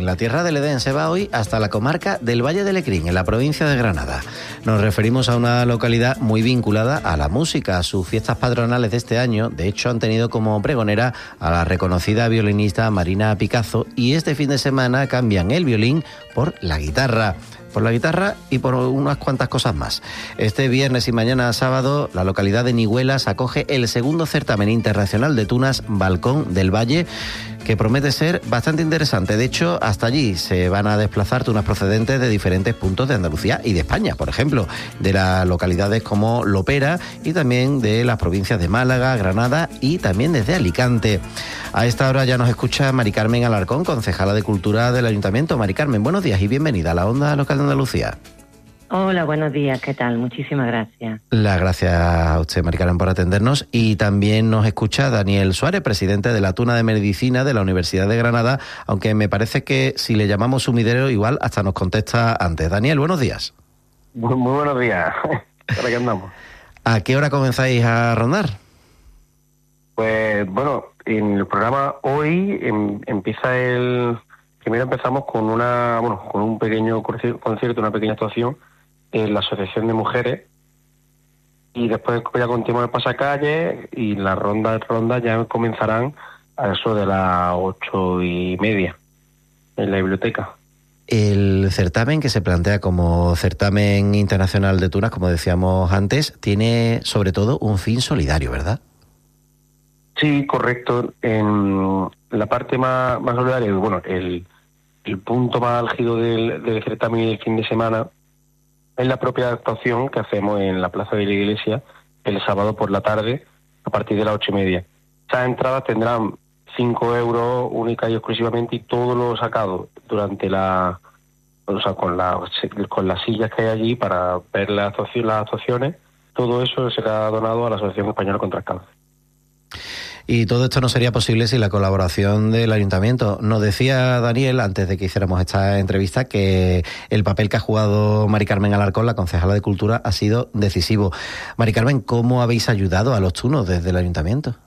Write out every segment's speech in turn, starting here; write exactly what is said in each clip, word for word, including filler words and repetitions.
Belén, la tierra del Edén, se va hoy hasta la comarca del Valle de Lecrín, en la provincia de Granada. Nos referimos a una localidad muy vinculada a la música. Sus fiestas patronales de este año, de hecho, han tenido como pregonera a la reconocida violinista Marina Picazo, y este fin de semana cambian el violín por la guitarra. por la guitarra y por unas cuantas cosas más. Este viernes y mañana sábado, la localidad de Nihuelas acoge el segundo certamen internacional de tunas Balcón del Valle, que promete ser bastante interesante. De hecho, hasta allí se van a desplazar tunas procedentes de diferentes puntos de Andalucía y de España, por ejemplo, de las localidades como Lopera y también de las provincias de Málaga, Granada y también desde Alicante. A esta hora ya nos escucha Mari Carmen Alarcón, concejala de Cultura del Ayuntamiento. Mari Carmen, buenos días y bienvenida a la Onda Local de Andalucía. Hola, buenos días, ¿qué tal? Muchísimas gracias. Las gracias a usted, Mari Carmen, por atendernos. Y también nos escucha Daniel Suárez, presidente de la Tuna de Medicina de la Universidad de Granada, aunque me parece que si le llamamos sumidero, igual hasta nos contesta antes. Daniel, buenos días. Muy, muy buenos días. ¿Para qué andamos? ¿A qué hora comenzáis a rondar? Pues bueno, en el programa hoy em, empieza el... Primero empezamos con una, bueno, con un pequeño concierto, una pequeña actuación en la Asociación de Mujeres, y después ya continuamos el pasacalle y las rondas rondas ya comenzarán a eso de las ocho y media en la biblioteca. El certamen, que se plantea como certamen internacional de tunas, como decíamos antes, tiene sobre todo un fin solidario, ¿verdad? Sí, correcto. En la parte más, más solidaria, bueno, el, el punto más álgido del, del certamen y del fin de semana es la propia actuación que hacemos en la Plaza de la Iglesia el sábado por la tarde a partir de las ocho y media. Esas entradas tendrán cinco euros única y exclusivamente, y todo lo sacado durante la, o sea, con, la, con las sillas que hay allí para ver las actuaciones, las actuaciones, todo eso será donado a la Asociación Española contra el Cáncer. Y todo esto no sería posible sin la colaboración del Ayuntamiento. Nos decía Daniel, antes de que hiciéramos esta entrevista, que el papel que ha jugado Mari Carmen Alarcón, la concejala de Cultura, ha sido decisivo. Mari Carmen, ¿cómo habéis ayudado a los tunos desde el Ayuntamiento?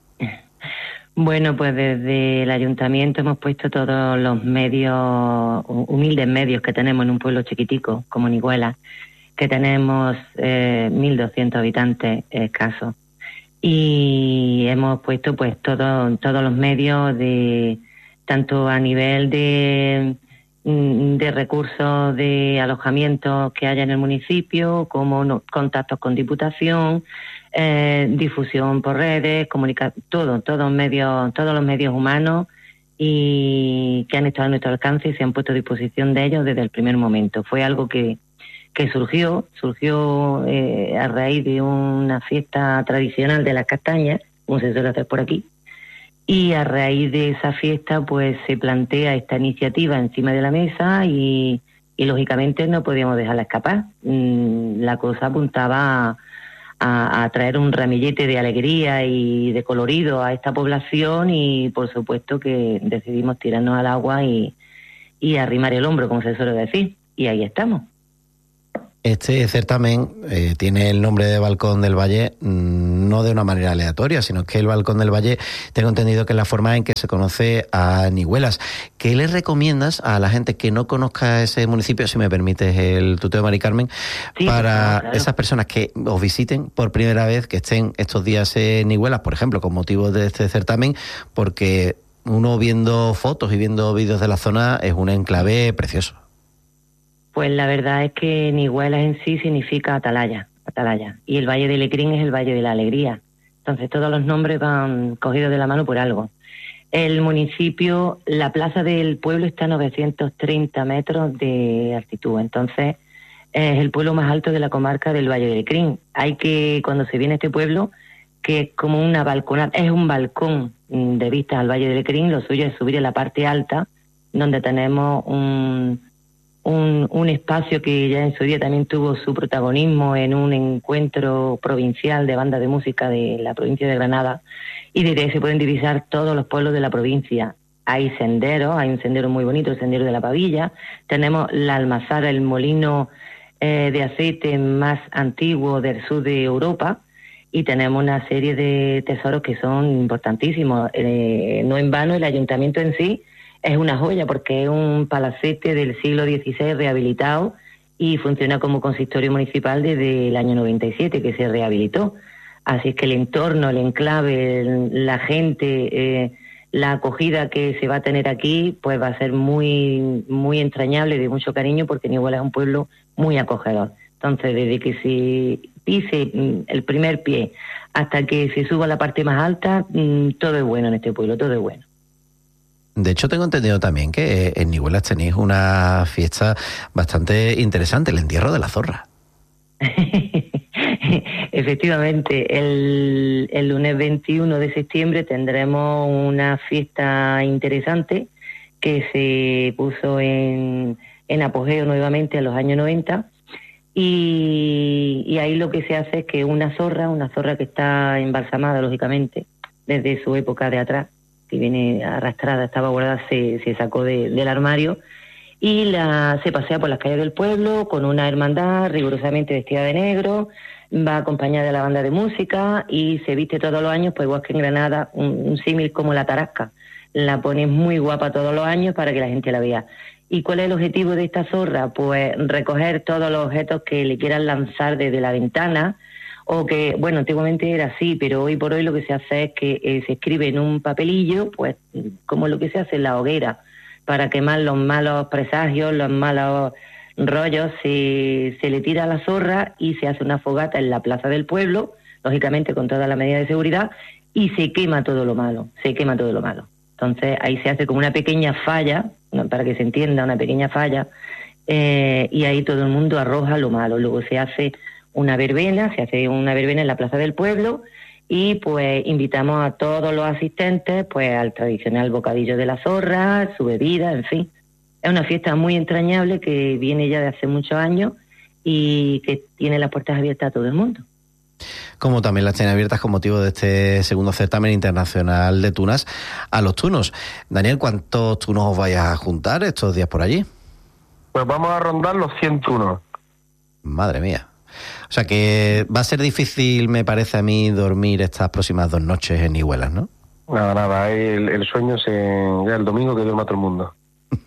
Bueno, pues desde el Ayuntamiento hemos puesto todos los medios, humildes medios que tenemos en un pueblo chiquitico como Nihuelas, que tenemos eh, mil doscientos habitantes escasos. Y hemos puesto pues todo, todos los medios, de tanto a nivel de, de recursos de alojamiento que haya en el municipio, como no, contactos con Diputación, eh, difusión por redes, comunicar, todo, todos medios, todos los medios humanos y que han estado a nuestro alcance y se han puesto a disposición de ellos desde el primer momento. Fue algo que que surgió, surgió eh, a raíz de una fiesta tradicional de las castañas, como se suele hacer por aquí, y a raíz de esa fiesta pues se plantea esta iniciativa encima de la mesa y, y lógicamente no podíamos dejarla escapar. Mm, la cosa apuntaba a, a traer un ramillete de alegría y de colorido a esta población, y por supuesto que decidimos tirarnos al agua y, y arrimar el hombro, como se suele decir, y ahí estamos. Este certamen eh, tiene el nombre de Balcón del Valle mmm, no de una manera aleatoria, sino que el Balcón del Valle, tengo entendido que es la forma en que se conoce a Nihuelas. ¿Qué le recomiendas a la gente que no conozca ese municipio, si me permites el tuteo, Mari Carmen, sí, para claro. esas personas que os visiten por primera vez, que estén estos días en Nihuelas, por ejemplo, con motivo de este certamen? Porque uno viendo fotos y viendo vídeos de la zona es un enclave precioso. Pues la verdad es que Nihuelas en sí significa atalaya, atalaya, y el Valle de Lecrín es el Valle de la Alegría. Entonces todos los nombres van cogidos de la mano por algo. El municipio, la plaza del pueblo está a novecientos treinta metros de altitud, entonces es el pueblo más alto de la comarca del Valle de Lecrín. Hay que, cuando se viene a este pueblo, que es como una balconada, es un balcón de vistas al Valle de Lecrín, lo suyo es subir a la parte alta, donde tenemos un... Un, un espacio que ya en su día también tuvo su protagonismo en un encuentro provincial de bandas de música de la provincia de Granada, y desde ahí se pueden divisar todos los pueblos de la provincia. Hay senderos, hay un sendero muy bonito, el Sendero de la Pavilla, tenemos la Almazara, el molino eh, de aceite más antiguo del sur de Europa, y tenemos una serie de tesoros que son importantísimos. Eh, no en vano el ayuntamiento en sí es una joya porque es un palacete del siglo dieciséis rehabilitado y funciona como consistorio municipal desde el año noventa y siete que se rehabilitó. Así es que el entorno, el enclave, el, la gente, eh, la acogida que se va a tener aquí, pues va a ser muy, muy entrañable, de mucho cariño, porque Nihuela es un pueblo muy acogedor. Entonces, desde que se pise el primer pie hasta que se suba a la parte más alta, todo es bueno en este pueblo, todo es bueno. De hecho, tengo entendido también que en Nihuelas tenéis una fiesta bastante interesante, el entierro de la zorra. Efectivamente, el, el lunes veintiuno de septiembre tendremos una fiesta interesante que se puso en, en apogeo nuevamente en los años noventa y, y ahí lo que se hace es que una zorra, una zorra que está embalsamada lógicamente desde su época de atrás, que viene arrastrada, estaba guardada, se, se sacó de, del armario y la, se pasea por las calles del pueblo con una hermandad rigurosamente vestida de negro, va acompañada de la banda de música y se viste todos los años, pues igual que en Granada, un, un símil como la tarasca. La ponen muy guapa todos los años para que la gente la vea. ¿Y cuál es el objetivo de esta zorra? Pues recoger todos los objetos que le quieran lanzar desde la ventana, o que, bueno, antiguamente era así, pero hoy por hoy lo que se hace es que eh, se escribe en un papelillo, pues como lo que se hace en la hoguera, para quemar los malos presagios, los malos rollos, se, se le tira a la zorra y se hace una fogata en la plaza del pueblo, lógicamente con toda la medida de seguridad, y se quema todo lo malo, se quema todo lo malo. Entonces ahí se hace como una pequeña falla, ¿no?, para que se entienda, una pequeña falla, eh, y ahí todo el mundo arroja lo malo. Luego se hace una verbena, se hace una verbena en la plaza del pueblo y pues invitamos a todos los asistentes pues al tradicional bocadillo de la zorra, su bebida, en fin. Es una fiesta muy entrañable que viene ya de hace muchos años y que tiene las puertas abiertas a todo el mundo. Como también las tiene abiertas con motivo de este segundo certamen internacional de tunas a los tunos. Daniel, ¿cuántos tunos os vais a juntar estos días por allí? Pues vamos a rondar los cien tunos. Madre mía. O sea que va a ser difícil, me parece a mí, dormir estas próximas dos noches en Nihuelas, ¿no? Nada, nada, el, el sueño se ya el domingo que duerma todo el mundo.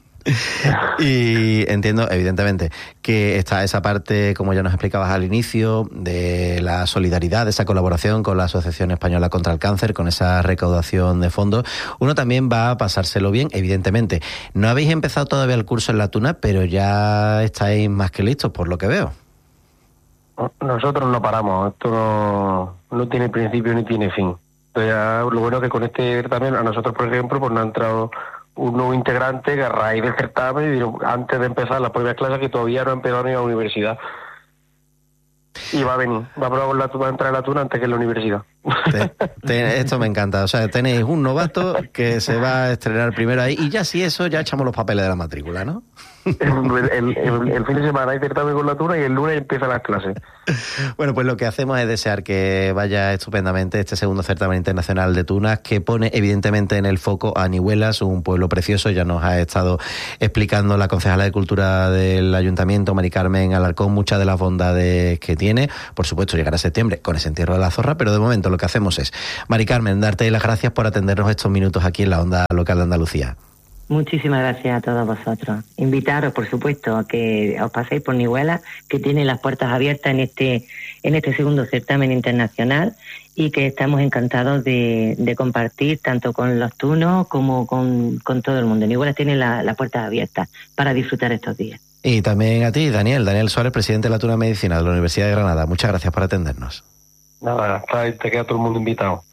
Y entiendo, evidentemente, que está esa parte, como ya nos explicabas al inicio, de la solidaridad, de esa colaboración con la Asociación Española contra el Cáncer, con esa recaudación de fondos. Uno también va a pasárselo bien, evidentemente. No habéis empezado todavía el curso en la tuna, pero ya estáis más que listos, por lo que veo. Nosotros no paramos, esto no, no tiene principio ni tiene fin. Entonces, ya, lo bueno es que con este certamen, a nosotros, por ejemplo, pues nos ha entrado un nuevo integrante que a raíz del certamen, y antes de empezar las primeras clases, que todavía no ha empezado ni a la universidad. Y va a venir, va a probar la tuna, a entrar en la tuna antes que en la universidad. Te, te, esto me encanta, o sea, tenéis un novato que se va a estrenar primero ahí, y ya si eso, ya echamos los papeles de la matrícula, ¿no? El, el, el, el fin de semana hay certamen con la tuna y el lunes empiezan las clases. Bueno, pues lo que hacemos es desear que vaya estupendamente este segundo certamen internacional de tunas, que pone evidentemente en el foco a Nihuelas, un pueblo precioso. Ya nos ha estado explicando la concejala de Cultura del Ayuntamiento, Mari Carmen Alarcón, muchas de las bondades que tiene. Por supuesto, llegará septiembre con ese entierro de la zorra, pero de momento lo que hacemos es, Mari Carmen, darte las gracias por atendernos estos minutos aquí en la Onda Local de Andalucía. Muchísimas gracias a todos vosotros. Invitaros, por supuesto, a que os paséis por Nihuelas, que tiene las puertas abiertas en este en este segundo certamen internacional y que estamos encantados de, de compartir tanto con los tunos como con, con todo el mundo. Nihuelas tiene la, las puertas abiertas para disfrutar estos días. Y también a ti, Daniel, Daniel Suárez, presidente de la Tuna Medicina de la Universidad de Granada. Muchas gracias por atendernos. Nada, está, te queda todo el mundo invitado.